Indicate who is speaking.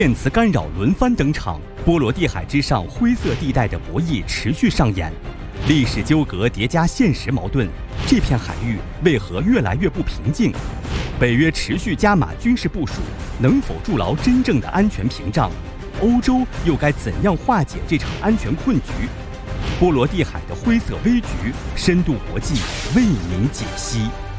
Speaker 1: 电磁干扰轮番登场，波罗的海之上灰色地带的博弈持续上演，历史纠葛叠加现实矛盾，这片海域为何越来越不平静？北约持续加码军事部署，能否筑牢真正的安全屏障？欧洲又该怎样化解这场安全困局？波罗的海的灰色危局，深度国际为您解析。